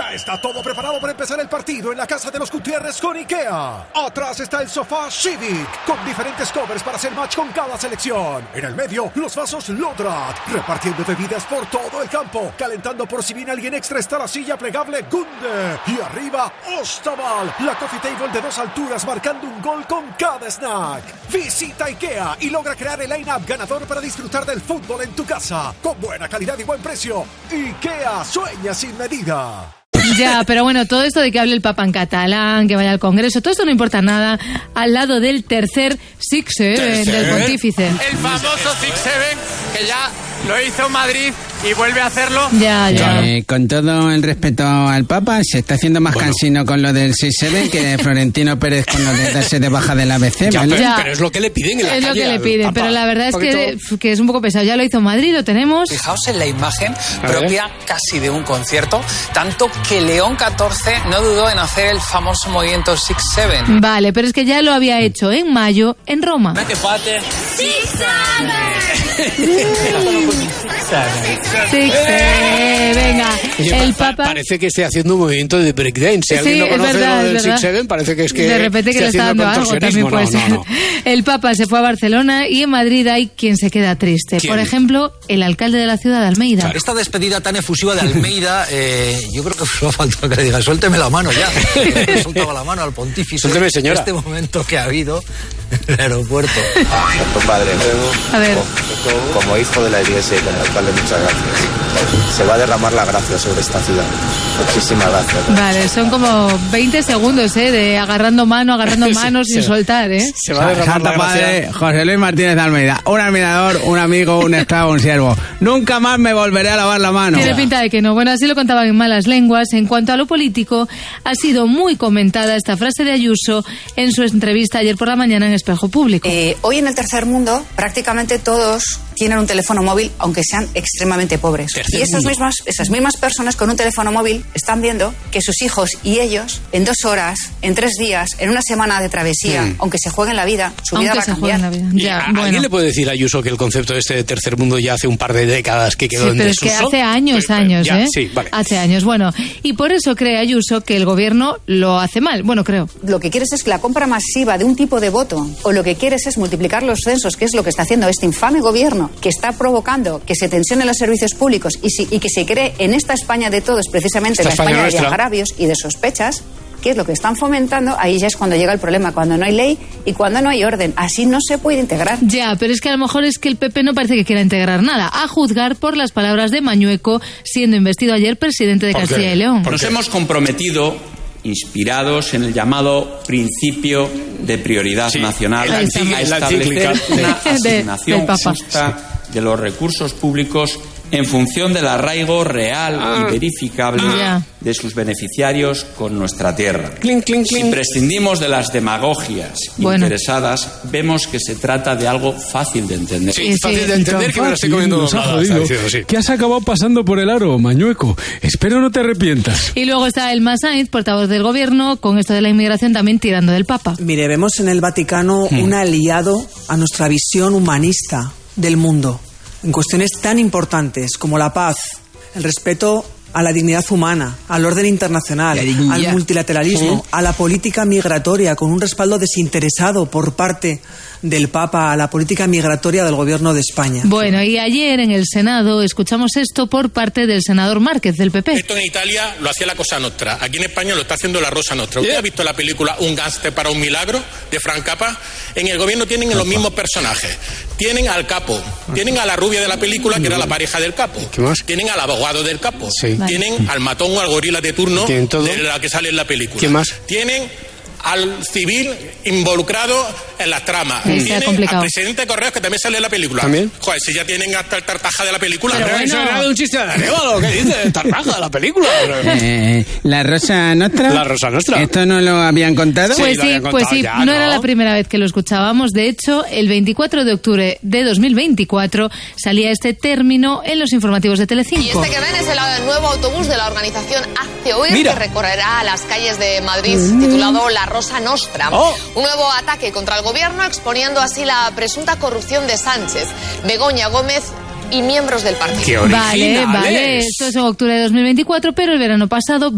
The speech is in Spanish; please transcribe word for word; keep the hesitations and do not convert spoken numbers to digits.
Ya está todo preparado para empezar el partido en la casa de los Gutiérrez con IKEA. Atrás está el sofá Civic, con diferentes covers para hacer match con cada selección. En el medio, los vasos Lodrat, repartiendo bebidas por todo el campo. Calentando por si viene alguien extra está la silla plegable Gunde. Y arriba, Ostaval, la coffee table de dos alturas marcando un gol con cada snack. Visita IKEA y logra crear el line-up ganador para disfrutar del fútbol en tu casa. Con buena calidad y buen precio. IKEA, sueña sin medida. Ya, pero bueno, todo esto de que hable el Papa en catalán, que vaya al Congreso, todo esto no importa nada al lado del tercer Six Seven del Pontífice. El famoso Six Seven, que ya lo hizo Madrid y vuelve a hacerlo. Ya, ya. Eh, con todo el respeto al Papa, se está haciendo más bueno. cansino con lo del Six Seven que Florentino Pérez con lo de darse de baja del A B C, ya, ¿vale? pero, Ya. pero es lo que le piden en la Es calle lo que le piden, Papa. pero la verdad es que, Poquito... que es un poco pesado. Ya lo hizo Madrid, lo tenemos. Fijaos en la imagen propia casi de un concierto, tanto que León catorce no dudó en hacer el famoso movimiento Six Seven. Vale, pero es que ya lo había hecho en mayo en Roma. ¡Qué fate! Six Seven, venga, el Papa... Parece que esté haciendo un movimiento de breakdance. Si Sí, alguien no es conoce verdad, lo del es Six verdad. Seven, parece que es que de repente que le está dando algo también puede no, ser. no, no. El Papa se fue a Barcelona y en Madrid hay quien se queda triste. ¿Quién? Por ejemplo, el alcalde de la ciudad de Almeida. Claro. Esta despedida tan efusiva de Almeida, eh, yo creo que solo falta que le diga, suélteme la mano ya. Le soltaba la mano al pontífice. Suélteme, señora. Este momento que ha habido en el aeropuerto. Nuestro Padre, A ver. como, como hijo de la Iglesia y como alcalde, muchas gracias. Se va a derramar la gracia sobre esta ciudad. Muchísimas gracias. Vale, son como veinte segundos, ¿eh? De agarrando mano, agarrando manos Sí, sin sí. soltar, ¿eh? Se va a derramar la Santo gracia. Padre José Luis Martínez de Almeida, un admirador, un amigo, un esclavo, un siervo. Nunca más me volveré a lavar la mano. Tiene pinta de que no. Bueno, así lo contaban en Malas Lenguas. En cuanto a lo político, ha sido muy comentada esta frase de Ayuso en su entrevista ayer por la mañana en Espejo Público. Eh, hoy en el tercer mundo prácticamente todos tienen un teléfono móvil, aunque sean extremadamente pobres. Tercer Y esas mundo. mismas, esas mismas personas con un teléfono móvil están viendo que sus hijos y ellos, en dos horas, en tres días, en una semana de travesía, Mm. aunque se jueguen la vida, su vida Aunque va a se cambiar. juegue en la vida. ¿Y Ya, a- bueno. ¿Alguien le puede decir a Ayuso que el concepto de este tercer mundo ya hace un par de décadas que quedó Sí, en pero es que desuso? hace años, Pero- años, ya, ¿eh? Sí, vale. Hace años, bueno. Y por eso cree Ayuso que el gobierno lo hace mal. Bueno, creo. Lo que quieres es la compra masiva de un tipo de voto, o lo que quieres es multiplicar los censos, que es lo que está haciendo este infame gobierno, que está provocando que se tensionen los servicios públicos y, si, y que se cree en esta España de todos, precisamente Esta la España España, de nuestra. agravios y de sospechas, que es lo que están fomentando. Ahí ya es cuando llega el problema, cuando no hay ley y cuando no hay orden. Así no se puede integrar. Ya, pero es que a lo mejor es que el P P no parece que quiera integrar nada, a juzgar por las palabras de Mañueco, siendo investido ayer presidente de ¿Por qué? Castilla y León. ¿Por Nos qué? hemos comprometido, inspirados en el llamado principio de prioridad Sí, nacional, la a encíclica- la establecer encíclica una de- asignación del Papa. justa de los recursos públicos en función del arraigo real Ah. y verificable Ya. de sus beneficiarios con nuestra tierra. Clink, clink, Si clink. prescindimos de las demagogias Bueno. interesadas, vemos que se trata de algo fácil de entender. Sí, Sí, fácil sí. de entender que me lo estoy comiendo. Nos ha nada, jodido. está diciendo, sí. ¿Qué has acabado pasando por el aro, Mañueco? Espero no te arrepientas. Y luego está el Sainz, portavoz del gobierno, con esto de la inmigración también tirando del Papa. Mire, vemos en el Vaticano un aliado a nuestra visión humanista del mundo, en cuestiones tan importantes como la paz, el respeto a la dignidad humana, al orden internacional, La dignidad. al multilateralismo, a la política migratoria, con un respaldo desinteresado por parte del Papa a la política migratoria del Gobierno de España. Bueno, y ayer en el Senado escuchamos esto por parte del senador Márquez, del P P. Esto en Italia lo hacía la Cosa Nostra. Aquí en España lo está haciendo la Rosa Nostra. ¿Usted Yeah. ha visto la película Un gángster para un milagro de Frank Capra? En el gobierno tienen los mismos personajes. Tienen al capo, tienen a la rubia de la película, que era la pareja del capo. ¿Qué más? Tienen al abogado del capo. Sí. Vale. Tienen al matón o al gorila de turno Tienen todo. de la que sale en la película. ¿Qué más? Tienen al civil involucrado en las tramas. Sí, está Tienen complicado. al presidente de Correos, que también sale en la película. ¿También? Joder, si ya tienen hasta el tartaja de la película. Pero Pero bueno. eso era de un chiste de Arevalo, ¿qué dice? Tarraja de la película. Eh, la Rosa Nostra. La Rosa Nostra. ¿Esto no lo habían contado? Sí, Pues lo sí, habían pues contado sí, ya, no era ¿no? la primera vez que lo escuchábamos. De hecho, el veinticuatro de octubre de dos mil veinticuatro salía este término en los informativos de Y Telecinco. este que ven es el nuevo autobús de la organización Hazte Oír, Mira. que recorrerá las calles de Madrid, titulado La Rosa Nostra. Oh. Un nuevo ataque contra el gobierno, exponiendo así la presunta corrupción de Sánchez, Begoña Gómez y miembros del partido. ¡Qué Vale, originales! vale, esto es en octubre de dos mil veinticuatro, pero el verano pasado